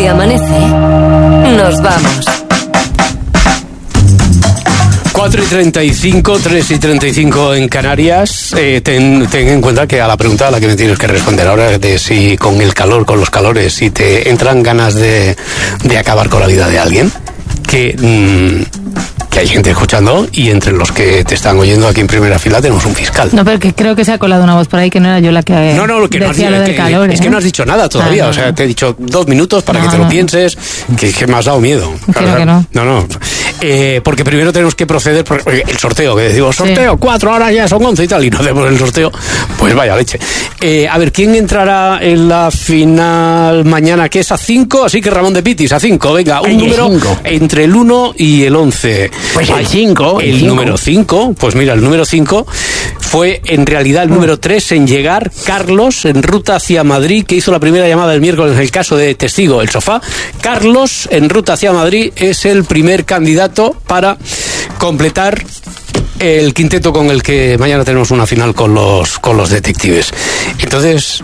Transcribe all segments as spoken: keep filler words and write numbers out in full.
amanece, nos vamos. cuatro y treinta y cinco, tres y treinta y cinco en Canarias. Eh, ten, ten en cuenta que a la pregunta a la que me tienes que responder ahora, de si con el calor, con los calores, si te entran ganas de, de acabar con la vida de alguien, que, mmm, que hay gente escuchando, y entre los que te están oyendo aquí en primera fila tenemos un fiscal. No, pero que creo que se ha colado una voz por ahí que no era yo la que no, no, lo que decía no has, lo del que, calor. Es ¿eh? que no has dicho nada todavía, ah, no, o sea, no. Te he dicho dos minutos para no, que te lo no. pienses, que, que me has dado miedo. Creo o sea, que no. No, no, eh, porque primero tenemos que proceder por el sorteo, que decimos, sorteo, sí. cuatro, ahora ya son once y tal, y no hacemos el sorteo, pues vaya leche. Eh, a ver, ¿quién entrará en la final mañana? Que es a cinco, así que Ramón de Pitis, a cinco, venga, un Ay, número cinco. Entre el uno y el once. Pues el cinco. El, el número cinco, pues mira, el número cinco fue en realidad el número tres en llegar, Carlos, en ruta hacia Madrid, que hizo la primera llamada el miércoles en el caso de Testigo, el sofá. Carlos, en ruta hacia Madrid, es el primer candidato para completar el quinteto con el que mañana tenemos una final con los, con los detectives. Entonces,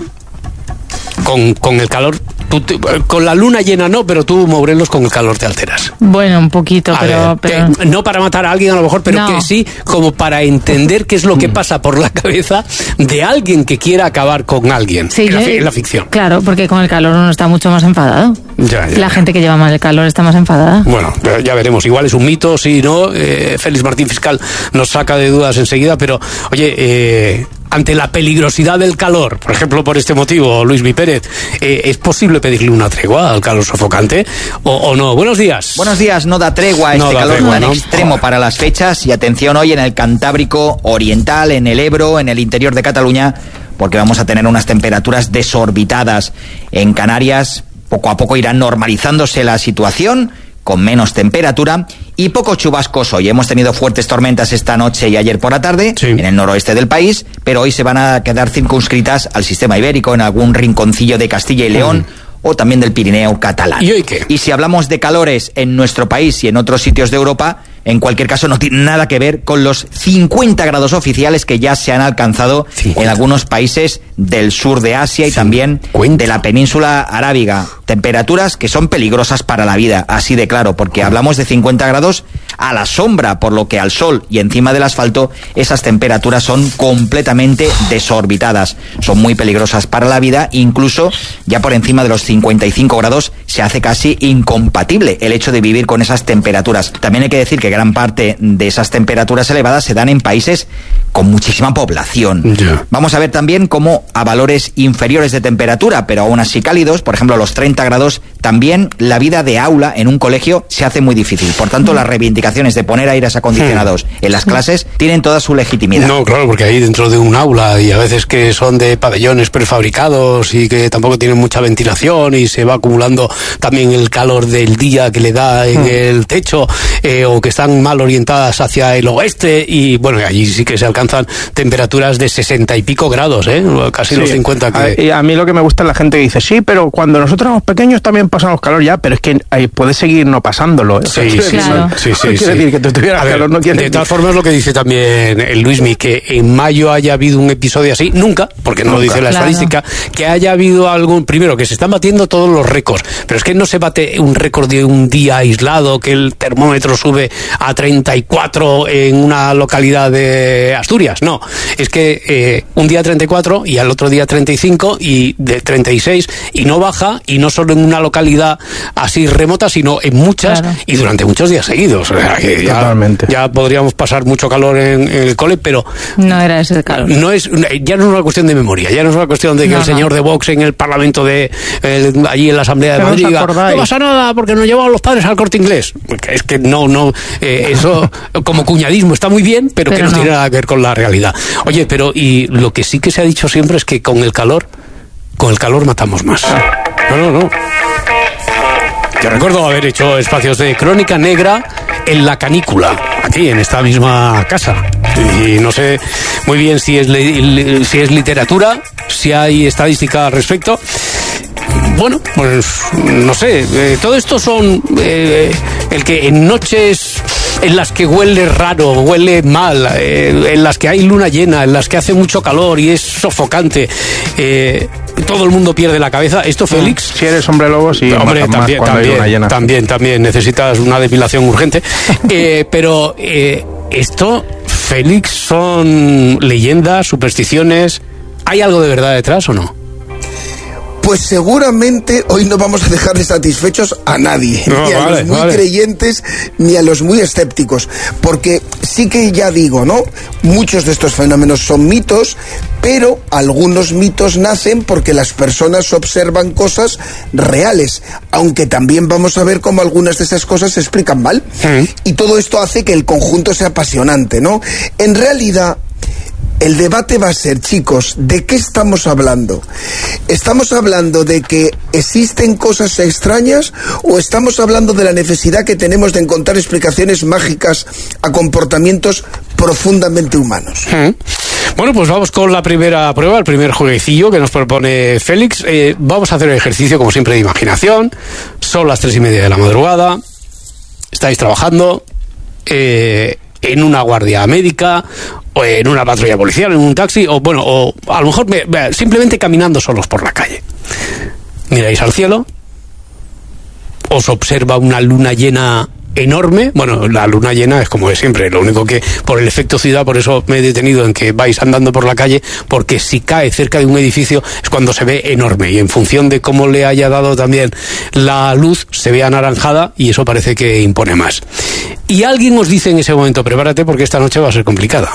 con, con el calor... Tú, tú, con la luna llena no, pero tú, Morelos, con el calor te alteras. Bueno, un poquito, a pero, ver, pero... Que, no para matar a alguien a lo mejor, pero no. Que sí, como para entender qué es lo que pasa por la cabeza de alguien que quiera acabar con alguien, sí, en, yo, la, en la ficción. Claro, porque con el calor uno está mucho más enfadado. Ya, ya, la ya. gente que lleva mal el calor está más enfadada. Bueno, ya veremos, igual es un mito, sí, no, eh, Félix Martín Fiscal nos saca de dudas enseguida, pero oye, eh, ante la peligrosidad del calor, por ejemplo, por este motivo, Luis Mi Pérez, eh, ¿es posible pedirle una tregua al calor sofocante o, o no? Buenos días. Buenos días, no da tregua este no da calor tregua, tan ¿no? extremo para las fechas, y atención hoy en el Cantábrico Oriental, en el Ebro, en el interior de Cataluña, porque vamos a tener unas temperaturas desorbitadas. En Canarias poco a poco irá normalizándose la situación, con menos temperatura y pocos chubascos hoy. Hemos tenido fuertes tormentas esta noche y ayer por la tarde, sí, en el noroeste del país, pero hoy se van a quedar circunscritas al sistema ibérico, en algún rinconcillo de Castilla y León, mm. o también del Pirineo catalán. ¿Y hoy qué? Y si hablamos de calores en nuestro país y en otros sitios de Europa, en cualquier caso no tiene nada que ver con los cincuenta grados oficiales que ya se han alcanzado cincuenta en algunos países del sur de Asia y también de la península arábiga. Temperaturas que son peligrosas para la vida, así de claro, porque hablamos de cincuenta grados a la sombra, por lo que al sol y encima del asfalto esas temperaturas son completamente desorbitadas. Son muy peligrosas para la vida, incluso ya por encima de los cincuenta y cinco grados se hace casi incompatible el hecho de vivir con esas temperaturas. También hay que decir que gran parte de esas temperaturas elevadas se dan en países con muchísima población. Yeah. Vamos a ver también cómo a valores inferiores de temperatura, pero aún así cálidos, por ejemplo los treinta grados, también la vida de aula en un colegio se hace muy difícil. Por tanto, las reivindicaciones de poner aires acondicionados hmm. en las clases tienen toda su legitimidad. No, claro, porque ahí dentro de un aula, y a veces que son de pabellones prefabricados y que tampoco tienen mucha ventilación, y se va acumulando también el calor del día que le da en hmm. el techo, eh, o que están mal orientadas hacia el oeste, y bueno, allí sí que se alcanzan temperaturas de sesenta y pico grados, ¿eh? Casi sí. los cincuenta. Que... A, a mí lo que me gusta es la gente que dice, sí, pero cuando nosotros éramos pequeños también pasamos calor ya, pero es que ahí puede seguir no pasándolo. ¿eh? Sí, sí, claro. sí, sí, no sí, quiere sí. decir que tú tuvieras ver, calor, no quiere de decir. todas formas, lo que dice también el Luismi, que en mayo haya habido un episodio así, nunca, porque no nunca. Lo dice la claro. estadística, que haya habido algún, primero, que se están batiendo todos los récords, pero es que no se bate un récord de un día aislado, que el termómetro sube a treinta y cuatro en una localidad de Asturias, no, es que eh, un día treinta y cuatro y al otro día treinta y cinco y de treinta y seis, y no baja, y no solo en una localidad así remota, sino en muchas, claro. y durante muchos días seguidos. O sea, que ya, ya podríamos pasar mucho calor en, en el cole, pero no era ese calor. No es, ya no es una cuestión de memoria, ya no es una cuestión de que no, el señor no. de Vox en el Parlamento de el, allí en la Asamblea de Madrid diga, no pasa nada porque nos llevaban los padres al Corte Inglés. Es que no, no, eh, eso como cuñadismo está muy bien, pero, pero que no, no tiene nada que ver con la realidad. Oye, pero y lo que sí que se ha dicho siempre es que con el calor, con el calor matamos más. No, no, no. Yo recuerdo haber hecho espacios de crónica negra en la canícula, aquí en esta misma casa. Y no sé muy bien si es, li- si es literatura, si hay estadística al respecto. Bueno, pues no sé, eh, todo esto son eh, el que en noches en las que huele raro, huele mal, eh, en las que hay luna llena, en las que hace mucho calor y es sofocante, eh, todo el mundo pierde la cabeza. Esto, Félix... Si eres hombre lobo, sí. Hombre, también, también, también, también necesitas una depilación urgente. eh, pero eh, esto, Félix, son leyendas, supersticiones. ¿Hay algo de verdad detrás o no? Pues seguramente hoy no vamos a dejar de satisfechos a nadie, no, ni a vale, los muy vale. creyentes ni a los muy escépticos, porque sí que ya digo, ¿no? Muchos de estos fenómenos son mitos, pero algunos mitos nacen porque las personas observan cosas reales, aunque también vamos a ver cómo algunas de esas cosas se explican mal. Sí. Y todo esto hace que el conjunto sea apasionante, ¿no? En realidad, el debate va a ser, chicos, ¿de qué estamos hablando? ¿Estamos hablando de que existen cosas extrañas o estamos hablando de la necesidad que tenemos de encontrar explicaciones mágicas a comportamientos profundamente humanos? ¿Mm? Bueno, pues vamos con la primera prueba, el primer jueguecillo que nos propone Félix. Eh, vamos a hacer el ejercicio, como siempre, de imaginación. Son las tres y media de la madrugada. Estáis trabajando eh, en una guardia médica, o en una patrulla policial, en un taxi, o bueno, o a lo mejor me, simplemente caminando solos por la calle. Miráis al cielo, os observa una luna llena enorme. Bueno, la luna llena es como de siempre, lo único que por el efecto ciudad, por eso me he detenido en que vais andando por la calle, porque si cae cerca de un edificio es cuando se ve enorme, y en función de cómo le haya dado también la luz, se ve anaranjada y eso parece que impone más. Y alguien os dice en ese momento, prepárate porque esta noche va a ser complicada.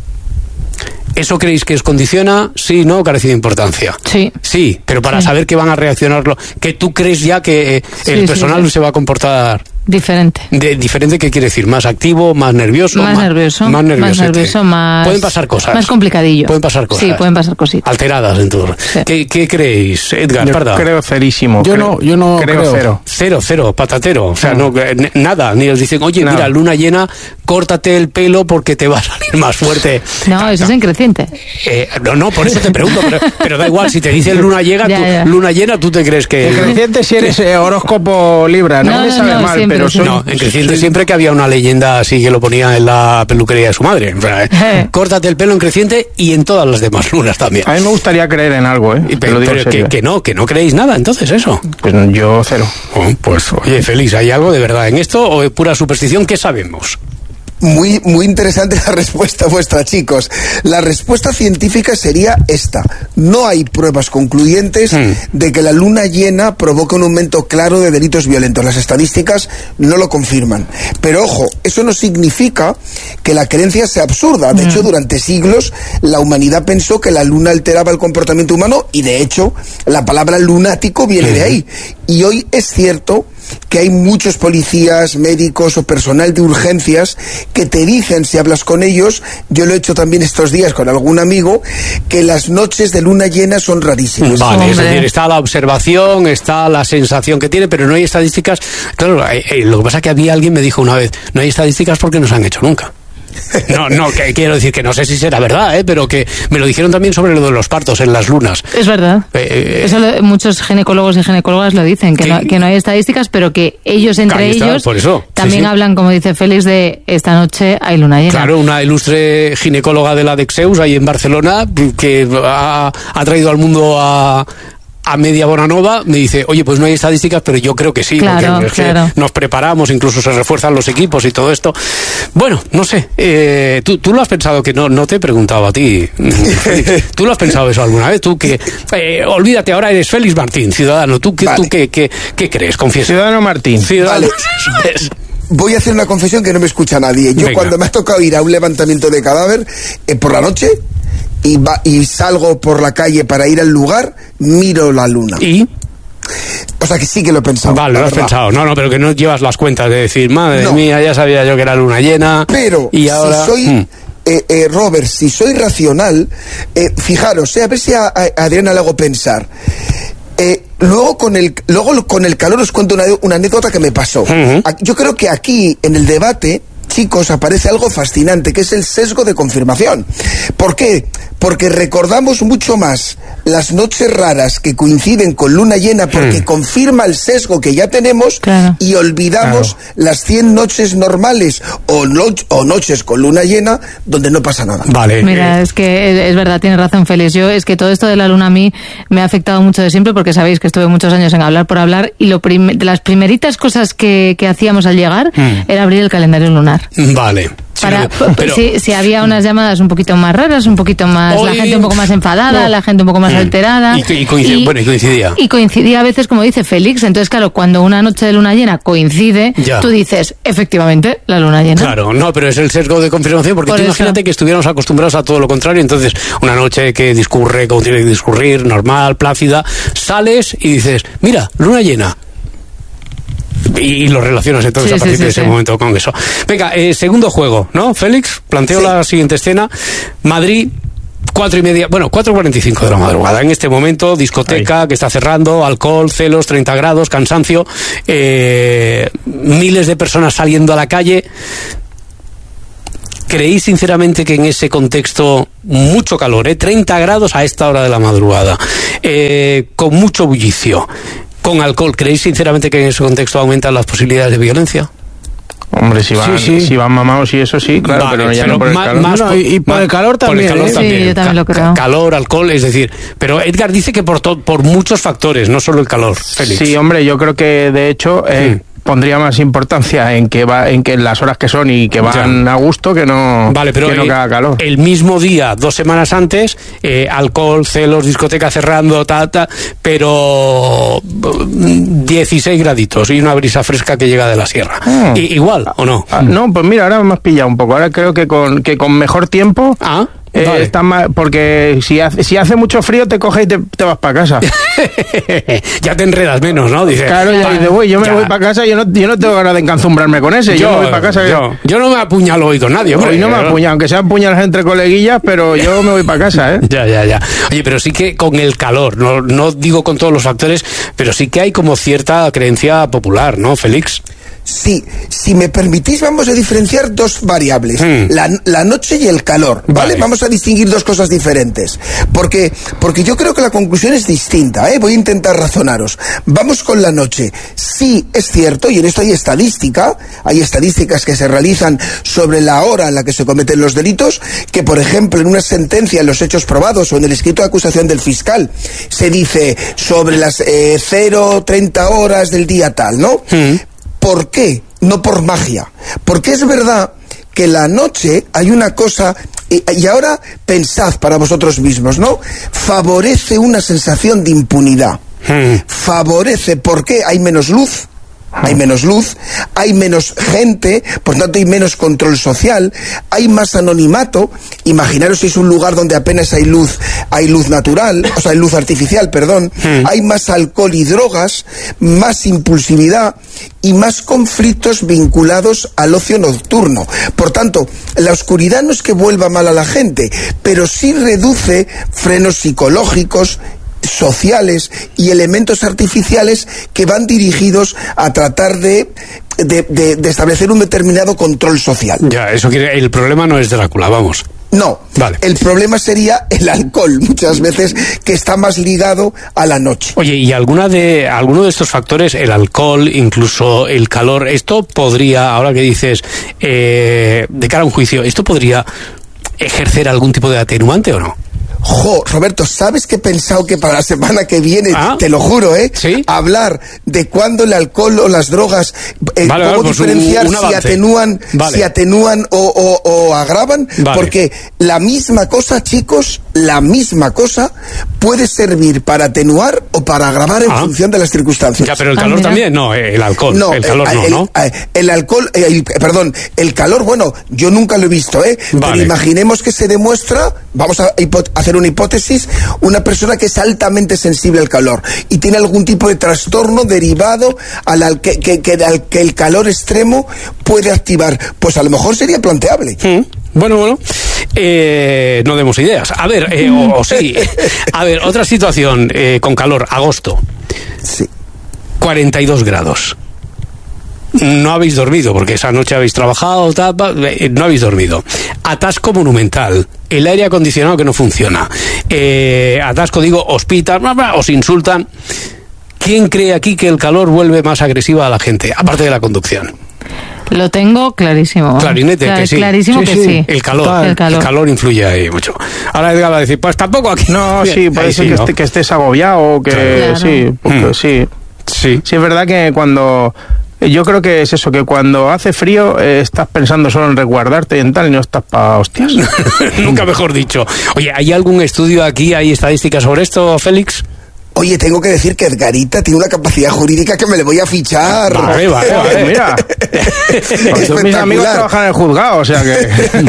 ¿Eso creéis que os condiciona? Sí, no, carece de importancia. Sí. Sí, pero para sí. saber que van a reaccionarlo, que tú crees ya que eh, sí, el personal sí, sí. se va a comportar... Diferente. De, ¿Diferente qué quiere decir? ¿Más activo, más nervioso? Más, más nervioso. Más nervioso. Más nervioso, más... Pueden pasar cosas. Más complicadillo. Pueden pasar cosas. Sí, pueden pasar cositas. Alteradas, en todo. Sí. ¿Qué, ¿Qué creéis, Edgar? Yo Parda? creo cerísimo. Yo creo, no, yo no creo, creo. Cero. Cero, cero, patatero. O sea, no, n- nada. Ni os dicen, oye, nada. Mira, luna llena, córtate el pelo porque te va a salir más fuerte. No, eso es increciente. Eh, no, no, por eso te pregunto. Pero, pero da igual, si te dicen luna llena, ya, tú, ya. luna llena, ¿tú te crees que...? Increciente si eres eh, horóscopo Libra. No, No, me no, sabe no, mal, siempre, pero soy... No, en creciente siempre que había una leyenda así que lo ponía en la peluquería de su madre. O sea, eh, córtate el pelo en creciente y en todas las demás lunas también. A mí me gustaría creer en algo, ¿eh? Y, pero, pero que, que no, que no creéis nada, entonces eso. Pues yo cero. Oh, pues oye, Félix, ¿hay algo de verdad en esto o es pura superstición? ¿Qué sabemos? Muy, muy interesante la respuesta vuestra, chicos. La respuesta científica sería esta. No hay pruebas concluyentes mm. de que la luna llena provoque un aumento claro de delitos violentos. Las estadísticas no lo confirman. Pero ojo, eso no significa que la creencia sea absurda. De mm. hecho, durante siglos la humanidad pensó que la luna alteraba el comportamiento humano y de hecho la palabra lunático viene mm. de ahí. Y hoy es cierto que hay muchos policías, médicos o personal de urgencias que te dicen, si hablas con ellos, yo lo he hecho también estos días con algún amigo, que las noches de luna llena son rarísimas. Vale, es decir, está la observación, está la sensación que tiene, pero no hay estadísticas. Claro, eh, eh, lo que pasa es que había alguien me dijo una vez, no hay estadísticas porque no se han hecho nunca. No, no, que quiero decir que no sé si será verdad, ¿eh? Pero que me lo dijeron también sobre lo de los partos en las lunas. Es verdad. Eh, eh, Eso lo, muchos ginecólogos y ginecólogas lo dicen, que, no, que no hay estadísticas, pero que ellos entre está, ellos por eso. también sí, sí. hablan, como dice Félix, de esta noche hay luna llena. Claro, una ilustre ginecóloga de la Dexeus, ahí en Barcelona, que ha, ha traído al mundo a... a media Bonanova, me dice, oye, pues no hay estadísticas, pero yo creo que sí, claro, porque es claro. que nos preparamos, incluso se refuerzan los equipos y todo esto. Bueno, no sé, eh, ¿tú, tú lo has pensado, que no, no te he preguntado a ti, Félix, ¿tú lo has pensado eso alguna vez? Tú que, eh, olvídate, ahora eres Félix Martín, ciudadano, ¿tú, que, vale. ¿tú qué, qué, qué crees? Confiesa. Ciudadano Martín. Ciudadano. Vale. Voy a hacer una confesión que no me escucha nadie. Yo Venga. Cuando me ha tocado ir a un levantamiento de cadáver, eh, por la noche, Y, va, y salgo por la calle para ir al lugar, miro la luna. ¿Y? O sea que sí que lo he pensado. Vale, lo has pensado. No, no, pero que no llevas las cuentas de decir, madre no. mía, ya sabía yo que era luna llena. Pero y ahora... si soy... Mm. Eh, eh, Robert, si soy racional, eh, fijaros, eh, a ver si a, a Adriana le hago pensar. Eh, luego con el luego con el calor os cuento una, una anécdota que me pasó. Uh-huh. Yo creo que aquí, en el debate, chicos, aparece algo fascinante, que es el sesgo de confirmación. ¿Por qué? porque recordamos mucho más las noches raras que coinciden con luna llena, porque hmm. confirma el sesgo que ya tenemos, claro. y olvidamos claro. las cien noches normales o, no, o noches con luna llena donde no pasa nada. Vale. Mira, es que es verdad, tiene razón Félix. Yo es que todo esto de la luna a mí me ha afectado mucho de siempre, porque sabéis que estuve muchos años en Hablar por Hablar, y lo prim- de las primeritas cosas que, que hacíamos al llegar hmm. era abrir el calendario lunar. Vale. Para, pero, si, si había unas llamadas un poquito más raras, un poquito más, hoy, la gente un poco más enfadada, no. la gente un poco más mm. alterada. Y, y, coincid, y, bueno, y coincidía. Y coincidía a veces, como dice Félix. Entonces, claro, cuando una noche de luna llena coincide, ya. tú dices, efectivamente, la luna llena. Claro, no, pero es el sesgo de confirmación, porque Por tú imagínate que estuviéramos acostumbrados a todo lo contrario. Entonces, una noche que discurre como tiene que discurrir, normal, plácida, sales y dices, mira, luna llena. Y lo relacionas entonces sí, a partir sí, sí, de ese sí. momento con eso. Venga, eh, segundo juego, ¿no, Félix? Planteo sí. la siguiente escena. Madrid, cuatro y media, bueno, cuatro cuarenta y cinco de la madrugada. En este momento, discoteca Ahí. que está cerrando, alcohol, celos, treinta grados, cansancio, eh, miles de personas saliendo a la calle. ¿Creéis sinceramente que en ese contexto, mucho calor, eh, treinta grados a esta hora de la madrugada, eh, con mucho bullicio, con alcohol, ¿creéis sinceramente que en ese contexto aumentan las posibilidades de violencia? Hombre, si van, sí, sí. si van mamados y eso sí, claro, vale, pero ya pero no por el calor. Más no, por, y por más, el calor también. Por el calor ¿eh? también. Sí, yo también lo creo. Calor, alcohol, es decir, pero Edgar dice que por, to, por muchos factores, no solo el calor, Félix. Sí, hombre, yo creo que de hecho... Eh, sí. pondría más importancia en que va en que las horas que son y que van ya. a gusto que no, vale, pero que no el, haga calor. El mismo día, dos semanas antes, eh, alcohol, celos, discoteca cerrando, ta, ta, pero dieciséis graditos y una brisa fresca que llega de la sierra. Ah. I, ¿Igual o no? Ah, no, pues mira, ahora me has pillado un poco. Ahora creo que con, que con mejor tiempo... Ah. Eh, vale. está más, porque si hace, si hace mucho frío te coges y te, te vas para casa. Ya te enredas menos, ¿no? Dice, claro, ya dice, voy, yo me ya. voy para casa, yo no, yo no tengo ganas de encazumbrarme con ese, yo, yo me voy para casa. Yo, que... yo no me apuñalo hoy con nadie. Hoy no me apuñalo, aunque sean puñalas entre coleguillas, pero yo me voy para casa, ¿eh? Ya, ya, ya. Oye, pero sí que con el calor, no, no digo con todos los factores, pero sí que hay como cierta creencia popular, ¿no, Félix? Sí, si me permitís vamos a diferenciar dos variables, hmm. la, la noche y el calor, ¿vale? ¿vale? Vamos a distinguir dos cosas diferentes, porque, porque yo creo que la conclusión es distinta, ¿eh? Voy a intentar razonaros. Vamos con la noche. Sí, es cierto, y en esto hay estadística, hay estadísticas que se realizan sobre la hora en la que se cometen los delitos, que por ejemplo en una sentencia en los hechos probados o en el escrito de acusación del fiscal se dice sobre las eh, cero treinta horas del día tal, ¿no? Hmm. ¿Por qué? No por magia. Porque es verdad que la noche hay una cosa, y, y ahora pensad para vosotros mismos, ¿no? Favorece una sensación de impunidad. Hmm. Favorece, ¿por qué? Hay menos luz. Hay menos luz, hay menos gente, por tanto hay menos control social, hay más anonimato. Imaginaros si es un lugar donde apenas hay luz, hay luz natural, o sea, hay luz artificial, perdón, hmm. hay más alcohol y drogas, más impulsividad y más conflictos vinculados al ocio nocturno. Por tanto, la oscuridad no es que vuelva mal a la gente, pero sí reduce frenos psicológicos, sociales y elementos artificiales que van dirigidos a tratar de, de, de, de establecer un determinado control social. Ya, eso quiere, el problema no es Drácula, vamos. No, vale. El problema sería el alcohol, muchas veces, que está más ligado a la noche. Oye, ¿y alguna de, alguno de estos factores, el alcohol, incluso el calor, esto podría, ahora que dices, eh, de cara a un juicio, esto podría ejercer algún tipo de atenuante o no? Jo, Roberto, ¿sabes qué he pensado que para la semana que viene, ah, te lo juro, eh? ¿Sí? Hablar de cuándo el alcohol o las drogas, eh, vale, cómo vale, pues diferenciar un, un si atenúan, vale. si atenúan o, o, o agravan, vale. Porque la misma cosa, chicos, la misma cosa puede servir para atenuar o para agravar en ah. función de las circunstancias. Ya, pero el calor ah, también, no, el alcohol, no, el calor el, no, el, ¿no? El alcohol, eh, el, perdón, el calor, bueno, yo nunca lo he visto, eh, vale. Pero imaginemos que se demuestra, vamos a hacer una hipótesis, una persona que es altamente sensible al calor y tiene algún tipo de trastorno derivado al que, que, que, al que el calor extremo puede activar, pues a lo mejor sería planteable. Mm. Bueno, bueno, eh, no demos ideas. A ver, eh, o, o sí. A ver, otra situación eh, con calor, agosto. Sí. cuarenta y dos grados. No habéis dormido, porque esa noche habéis trabajado, tal, no habéis dormido. atasco monumental, el aire acondicionado que no funciona, eh, atasco, digo, hospital, bla, bla, os insultan. ¿Quién cree aquí que el calor vuelve más agresiva a la gente, aparte de la conducción? Lo tengo clarísimo. Clarinete, Clar- que sí. Clarísimo sí, que sí. sí. El calor, el calor. El calor influye ahí mucho. Ahora Edgar va a decir, pues tampoco aquí. No, Bien. sí, puede Ahí ser sí, que, ¿no? esté, que estés agobiado, que Claro. sí, porque Mm. sí. Sí. Sí, es verdad que cuando... Yo creo que es eso, que cuando hace frío eh, estás pensando solo en resguardarte y en tal y no estás pa' hostias. Nunca mejor dicho. Oye, ¿hay algún estudio aquí, hay estadísticas sobre esto, Félix? Oye, tengo que decir que Edgarita tiene una capacidad jurídica que me le voy a fichar. Vale, vale, vale. Mira, porque mis amigos trabajan en el juzgado, o sea que...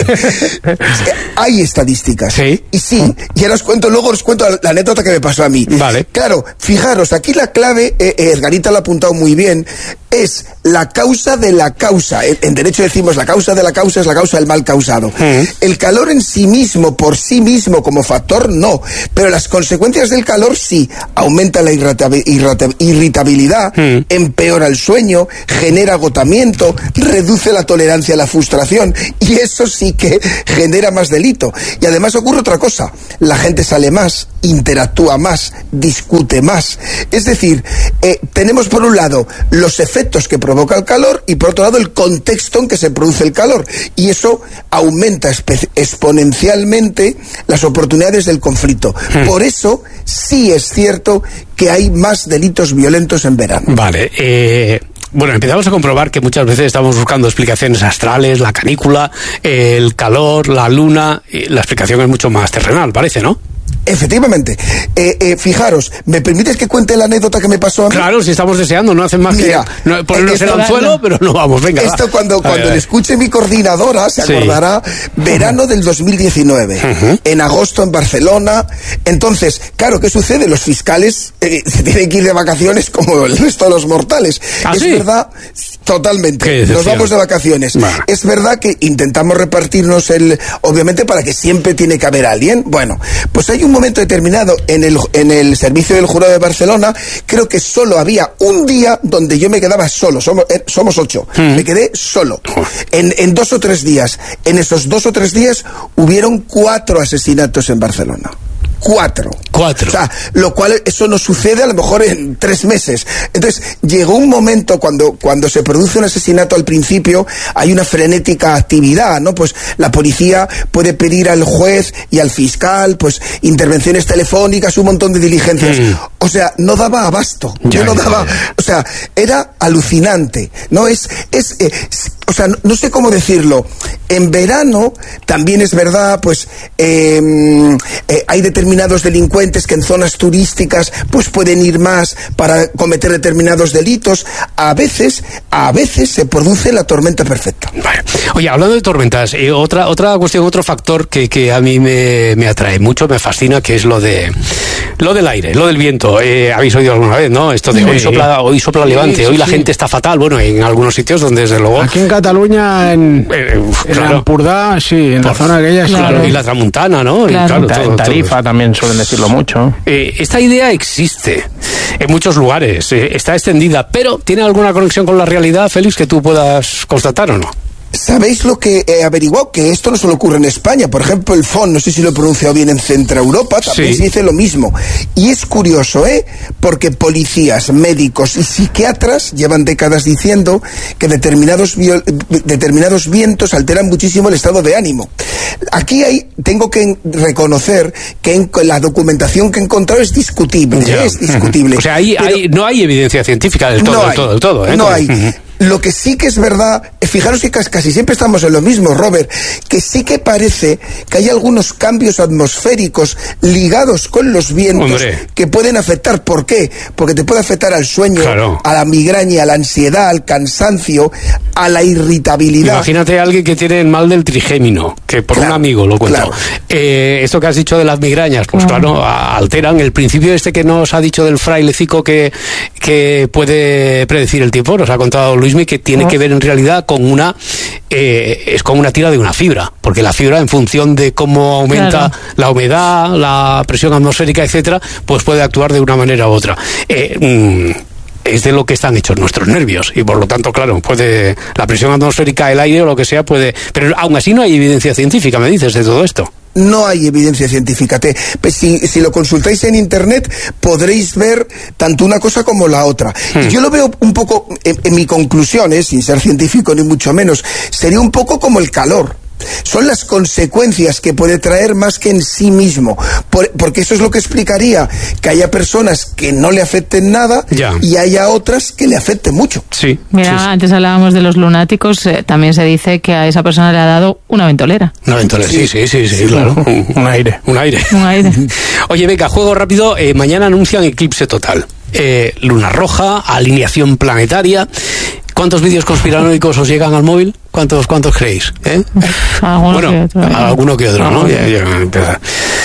Hay estadísticas. Sí. Y sí, y ahora os cuento, luego os cuento la anécdota que me pasó a mí. Vale. Claro, fijaros, aquí la clave, eh, eh, Edgarita lo ha apuntado muy bien, es la causa de la causa. En, en derecho decimos la causa de la causa es la causa del mal causado. Mm. El calor en sí mismo, por sí mismo, como factor, no. Pero las consecuencias del calor sí. Aumenta la irritabi- irrita- irritabilidad, Mm. empeora el sueño, genera agotamiento, reduce la tolerancia a la frustración, y eso sí que genera más delito. Y además ocurre otra cosa, la gente sale más, interactúa más, discute más. Es decir, eh, tenemos por un lado los efectos que provoca el calor y por otro lado el contexto en que se produce el calor, y eso aumenta espe- exponencialmente las oportunidades del conflicto. Mm. Por eso sí es cierto que hay más delitos violentos en verano. Vale, eh... Bueno, empezamos a comprobar que muchas veces estamos buscando explicaciones astrales, la canícula, el calor, la luna, y la explicación es mucho más terrenal, parece, ¿no? Efectivamente. Eh, eh, fijaros, ¿me permites que cuente la anécdota que me pasó a mí? Claro, si estamos deseando, no hacen más Mira, que no, ponernos esto- el anzuelo, pero no vamos, venga. Esto va. cuando, A cuando ver, a le ver. escuche mi coordinadora se Sí. acordará, verano del dos mil diecinueve, Ujú. en agosto en Barcelona. Entonces, claro, ¿qué sucede? Los fiscales eh, se tienen que ir de vacaciones como el resto de los mortales. ¿Ah, es sí? verdad, totalmente. Qué Nos decepción. vamos de vacaciones. Bueno. Es verdad que intentamos repartirnos el, obviamente para que siempre tiene que haber alguien. Bueno, pues hay un momento determinado en el, en el servicio del jurado de Barcelona, creo que solo había un día donde yo me quedaba solo, somos, eh, somos ocho, Mm. me quedé solo. En, en dos o tres días, en esos dos o tres días hubieron cuatro asesinatos en Barcelona. Cuatro. Cuatro. O sea, lo cual eso no sucede a lo mejor en tres meses. Entonces, llegó un momento cuando, cuando se produce un asesinato al principio, hay una frenética actividad, ¿no? Pues la policía puede pedir al juez y al fiscal, pues, intervenciones telefónicas, un montón de diligencias. Mm. O sea, no daba abasto. Ya, Yo no ya, daba, ya. o sea, era alucinante, ¿no? Es, es, eh, es- o sea, no, no sé cómo decirlo. En verano, también es verdad, pues, eh, eh, hay determinados delincuentes que en zonas turísticas, pues, pueden ir más para cometer determinados delitos. A veces, a veces se produce la tormenta perfecta. Vale. Oye, hablando de tormentas, eh, otra otra cuestión, otro factor que, que a mí me, me atrae mucho, me fascina, que es lo de lo del aire, lo del viento. Eh, habéis oído alguna vez, ¿no? Esto de Sí. hoy sopla, hoy sopla Sí, levante, sí, hoy la sí. gente está fatal. Bueno, en algunos sitios donde desde luego. Aquí en Cataluña, en, Eh, uf, en claro. Ampurdá, sí, en la Por- zona aquella, sí. Claro. Y la tramuntana, ¿no? Y Claro. Ta- todo- en todo Tarifa eso. también suelen decirlo mucho. Eh, esta idea existe en muchos lugares, eh, está extendida, pero ¿tiene alguna conexión con la realidad, Félix, que tú puedas constatar o no? ¿Sabéis lo que he averiguado? Que esto no solo ocurre en España. Por ejemplo, el F O N, no sé si lo he pronunciado bien, en Centro Europa, también Sí. se dice lo mismo. Y es curioso, ¿eh? Porque policías, médicos y psiquiatras llevan décadas diciendo que determinados, viol- determinados vientos alteran muchísimo el estado de ánimo. Aquí hay, tengo que reconocer que en la documentación que he encontrado es discutible, Ya. es discutible. O sea, ahí, Pero- ahí no hay evidencia científica del todo, no del hay, todo, del todo. ¿eh? no Como- hay. Ujú. Lo que sí que es verdad, eh, fijaros que cas- casi siempre estamos en lo mismo, Robert, que sí que parece que hay algunos cambios atmosféricos ligados con los vientos Hombre. que pueden afectar. ¿Por qué? Porque te puede afectar al sueño, Claro. a la migraña, a la ansiedad, al cansancio, a la irritabilidad. Imagínate a alguien que tiene el mal del trigémino, que por Claro, un amigo lo cuento. claro. Eh, esto que has dicho de las migrañas, pues claro, a- alteran el principio este que nos ha dicho del frailecico que, que puede predecir el tiempo, nos ha contado Luismi, que tiene que ver en realidad con una, eh, es como una tira de una fibra, porque la fibra, en función de cómo aumenta Claro. la humedad, la presión atmosférica, etcétera, pues puede actuar de una manera u otra. Eh, mm, es de lo que están hechos nuestros nervios, y por lo tanto, claro, puede la presión atmosférica, el aire o lo que sea puede, pero aún así no hay evidencia científica, me dices, de todo esto. No hay evidencia científica. Te, pues si, si lo consultáis en internet podréis ver tanto una cosa como la otra. Hmm. Y yo lo veo un poco, en, en mi conclusión, ¿eh? Sin ser científico ni mucho menos, sería un poco como el calor. Son las consecuencias que puede traer más que en sí mismo, Por, porque eso es lo que explicaría que haya personas que no le afecten nada ya. y haya otras que le afecten mucho. Sí. Mira, sí, sí. Antes hablábamos de los lunáticos, eh, también se dice que a esa persona le ha dado una ventolera. Una ventolera, sí, sí, sí, sí, sí, claro. Un, un aire. Un aire. Un aire. Oye, venga, juego rápido. Eh, mañana anuncian eclipse total. Eh, luna roja, alineación planetaria. ¿Cuántos vídeos conspiranoicos os llegan al móvil? ¿Cuántos, cuántos creéis? ¿Eh? Bueno, que otro, alguno que otro, ¿no? Ya, ya,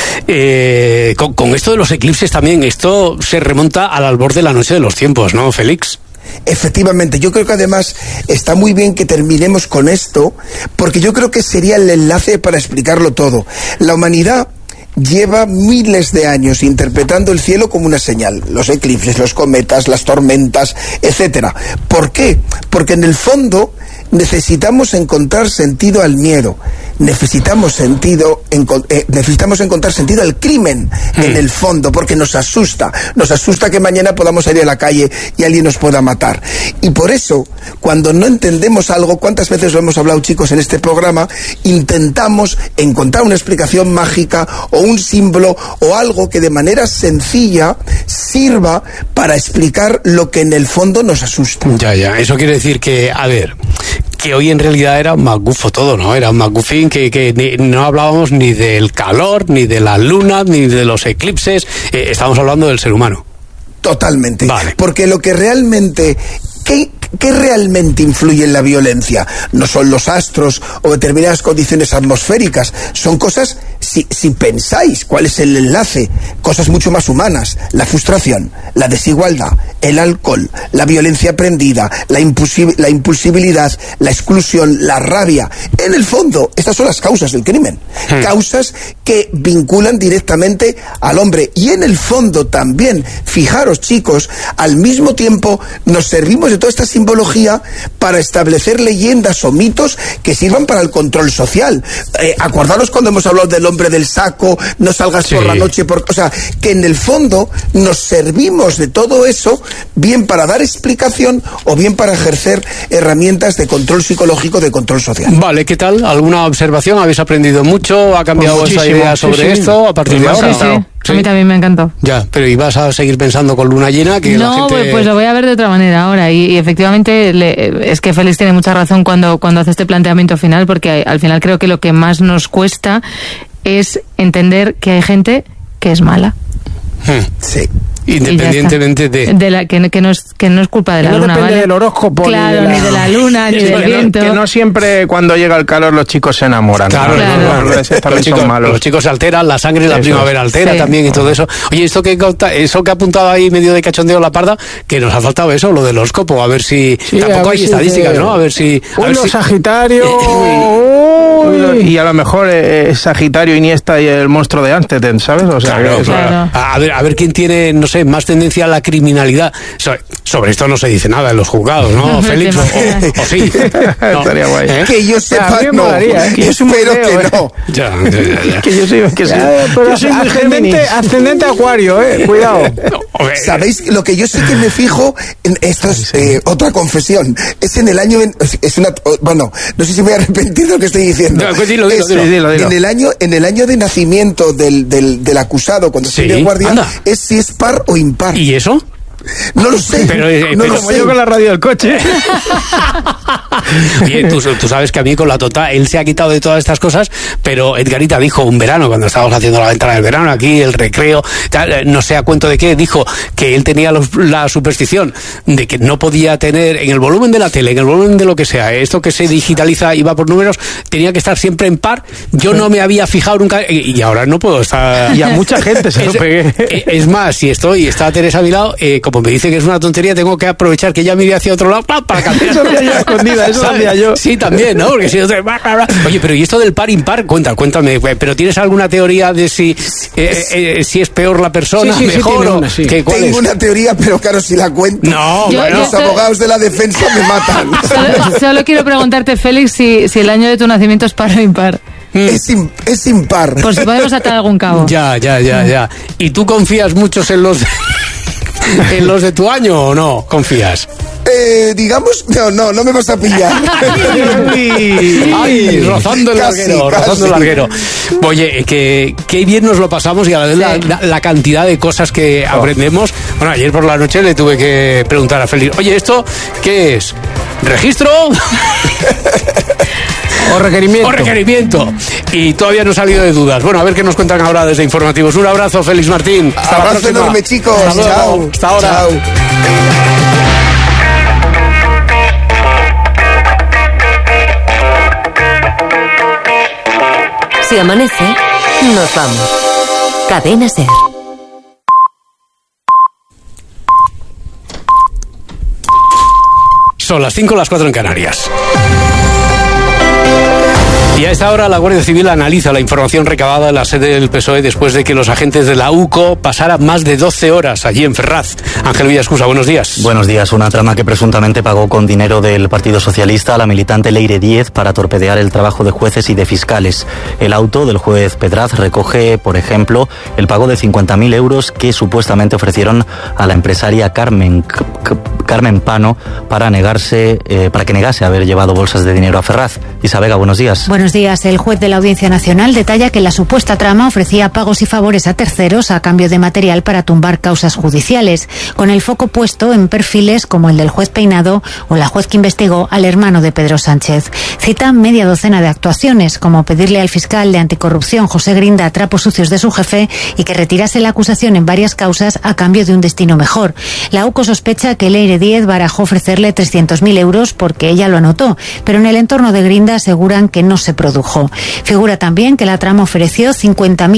eh, con, con esto de los eclipses también, esto se remonta al albor de la noche de los tiempos, ¿no, Félix? Efectivamente, yo creo que además está muy bien que terminemos con esto, porque yo creo que sería el enlace para explicarlo todo. La humanidad lleva miles de años interpretando el cielo como una señal, los eclipses, los cometas, las tormentas, etcétera. ¿Por qué? Porque en el fondo necesitamos encontrar sentido al miedo, necesitamos sentido en, eh, necesitamos encontrar sentido al crimen mm. en el fondo, porque nos asusta, nos asusta que mañana podamos salir a la calle y alguien nos pueda matar. Y por eso, cuando no entendemos algo, cuántas veces lo hemos hablado, chicos, en este programa, intentamos encontrar una explicación mágica o un símbolo o algo que de manera sencilla sirva para explicar lo que en el fondo nos asusta. Ya, ya, eso quiere decir que, a ver, que hoy en realidad era un magufo todo, ¿no? Era un magufín que, que ni, no hablábamos ni del calor, ni de la luna, ni de los eclipses, eh, estamos hablando del ser humano. Totalmente. Vale. Porque lo que realmente... ¿Qué, ¿Qué realmente influye en la violencia? No son los astros o determinadas condiciones atmosféricas, son cosas, si, si pensáis cuál es el enlace, cosas mucho más humanas: la frustración, la desigualdad, el alcohol, la violencia aprendida, la, impulsi- la impulsibilidad, la exclusión, la rabia. En el fondo, estas son las causas del crimen, hmm. causas que vinculan directamente al hombre. Y en el fondo también, fijaros, chicos, al mismo tiempo nos servimos de toda esta simbología para establecer leyendas o mitos que sirvan para el control social. Eh, acordaros cuando hemos hablado del hombre del saco, no salgas sí. por la noche, por, o sea, que en el fondo nos servimos de todo eso, bien para dar explicación o bien para ejercer herramientas de control psicológico, de control social. Vale, ¿qué tal? ¿Alguna observación? ¿Habéis aprendido mucho? ¿Ha cambiado pues vuestra idea sobre sí, sí. esto a partir de ahora? Sí, sí. Sí. A mí también me encantó. Ya, pero ¿y vas a seguir pensando con luna llena? Que no, la gente... pues, pues lo voy a ver de otra manera ahora. Y, y efectivamente le, es que Félix tiene mucha razón cuando, cuando hace este planteamiento final, porque al final creo que lo que más nos cuesta es entender que hay gente que es mala. Hmm. Sí. Independientemente de... de la, que, que, no es, que no es culpa de la no luna, depende ¿vale? del horóscopo. Claro, ni de la, ni de la luna, ni sí, del que viento. No, que no siempre cuando llega el calor los chicos se enamoran. Claro, ¿no? claro. Claro. Los, los, chicos, los chicos se alteran, la sangre de la primavera altera sí. también y todo eso. Oye, esto que, eso que ha apuntado ahí medio de cachondeo la Parda, que nos ha faltado eso, lo del horóscopo, a ver si... Sí, tampoco hay si estadísticas, de... ¿no? A ver si... A Uy, ver si... Sagitario... Uy. Y a lo mejor es Sagitario, Iniesta y el monstruo de Amsterdam, ¿sabes? O sea, claro, que, claro. A, ver, a ver quién tiene, no sé, más tendencia a la criminalidad. Sobre, sobre esto no se dice nada en los juzgados, ¿no, Félix? O, o, o sí. No. Estaría guay. ¿Eh? Que yo sepa, no. Molaría, ¿eh? Que yo espero que eh. no. Ya, ya, ya, ya. Que yo soy, que soy, ya, pero yo soy ascendente, ascendente acuario, ¿eh? Cuidado. No, okay. ¿Sabéis? Lo que yo sí que me fijo, en esto es eh, otra confesión, es en el año, en, es una, bueno, no sé si me voy a arrepentir de lo que estoy diciendo. No, pues dilo, dilo, es, dilo, dilo, dilo. En el año, en el año de nacimiento del, del, del acusado, cuando se sí, de guardia, anda. es si es par o impar. ¿Y eso? No lo sé. Pero, eh, no pero lo como sé. yo con la radio del coche. Oye, tú, tú sabes que a mí con la Tota, él se ha quitado de todas estas cosas, pero Edgarita dijo un verano, cuando estábamos haciendo la ventana del verano, aquí el recreo, tal, no sé a cuento de qué, dijo que él tenía los, la superstición de que no podía tener, en el volumen de la tele, en el volumen de lo que sea, esto que se digitaliza y va por números, tenía que estar siempre en par. Yo no me había fijado nunca, y ahora no puedo estar... Y a mucha gente se es, lo pegué. Es más, si estoy y está Teresa a mi lado, eh, como me dice que es una tontería, tengo que aprovechar que ella mire hacia otro lado para cambiar. Eso ya escondida, eso eso hacía yo. Sí, también, ¿no? Porque si no te... Oye, pero ¿y esto del par impar? Cuenta, cuéntame. ¿Pero tienes alguna teoría de si, eh, eh, si es peor la persona, sí, sí, mejor? Sí, o... una, sí. ¿Qué, cuál Tengo es? una teoría, pero claro, si la cuento, no, yo, bueno. los yo abogados de la defensa me matan. Solo, solo quiero preguntarte, Félix, si, si el año de tu nacimiento es par o impar. Es, im, es impar. Por si podemos atar algún cabo. Ya, ya, ya, ya. ¿Y tú confías muchos en los en los de tu año o no? ¿Confías? Eh, digamos, no, no, no me vas a pillar. Ay, rozando el Casi, larguero, casi. rozando el larguero. Oye, que, que bien nos lo pasamos y a la vez la, la, la cantidad de cosas que oh. aprendemos. Bueno, ayer por la noche le tuve que preguntar a Félix, oye, ¿esto qué es? ¿Registro? O requerimiento. O requerimiento. Y todavía no ha salido de dudas. Bueno, a ver qué nos cuentan ahora desde Informativos. Un abrazo, Félix Martín. Hasta abrazo la próxima. Enorme, chicos. Hasta Chao. Hasta ahora. Chao. Si amanece, nos vamos. Cadena SER. Son las cinco, las cuatro en Canarias. Y a esta hora la Guardia Civil analiza la información recabada en la sede del P S O E después de que los agentes de la U C O pasaran más de doce horas allí en Ferraz. Ángel Villascusa, buenos días. Buenos días. Una trama que presuntamente pagó con dinero del Partido Socialista a la militante Leire Díez para torpedear el trabajo de jueces y de fiscales. El auto del juez Pedraz recoge, por ejemplo, el pago de cincuenta mil euros que supuestamente ofrecieron a la empresaria Carmen, Carmen Pano para negarse, eh, para que negase haber llevado bolsas de dinero a Ferraz. Isa Vega, buenos días. Buenos días. El juez de la Audiencia Nacional detalla que la supuesta trama ofrecía pagos y favores a terceros a cambio de material para tumbar causas judiciales, con el foco puesto en perfiles como el del juez Peinado o la juez que investigó al hermano de Pedro Sánchez. Cita media docena de actuaciones, como pedirle al fiscal de anticorrupción José Grinda trapos sucios de su jefe y que retirase la acusación en varias causas a cambio de un destino mejor. La U C O sospecha que Leire Díez barajó ofrecerle trescientos mil euros porque ella lo anotó, pero en el entorno de Grinda aseguran que no se produjo. Figura también que la trama ofreció cincuenta mil